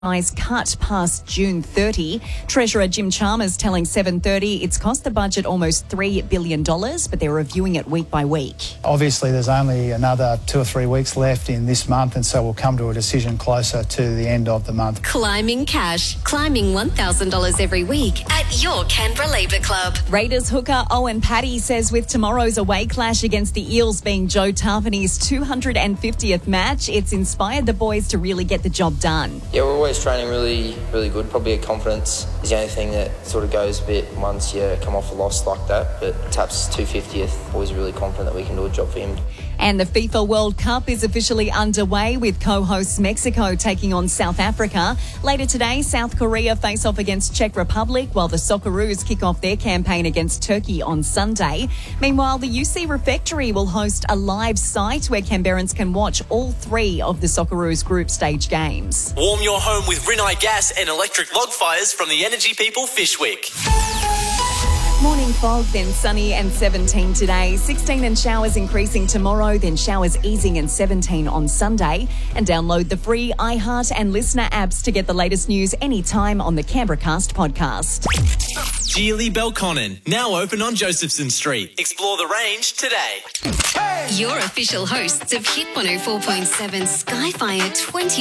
cut past June 30. Treasurer Jim Chalmers telling 7:30 it's cost the budget almost $3 billion, but they're reviewing it week by week. Obviously, there's only another 2 or 3 weeks left in this month, and so we'll come to a decision closer to the end of the month. Climbing cash. Climbing $1,000 every week at your Canberra Labour Club. Raiders hooker Owen Paddy says with tomorrow's away clash against the Eels being Joe Tarpany's 250th match, it's inspired the boys to really get the job done. Yeah, we're always training really good. Probably confidence is the only thing that sort of goes a bit once you come off a loss like that. But Tap's 250th, always really confident that we can do a job for him. And the FIFA World Cup is officially underway with co-hosts Mexico taking on South Africa. Later today, South Korea face off against Czech Republic, while the Socceroos kick off their campaign against Turkey on Sunday. Meanwhile, the UC Refectory will host a live site where Canberrans can watch all 3 of the Socceroos group stage games. Warm your home with Rinnai gas and electric log fires from the Energy People Fishwick. Morning fog, then sunny and 17 today. 16 and showers increasing tomorrow, then showers easing and 17 on Sunday. And download the free iHeart and Listener apps to get the latest news anytime on the Canberra Cast podcast. Geely Belconnen, now open on Josephson Street. Explore the range today. Your official hosts of Hit 104.7 Skyfire 20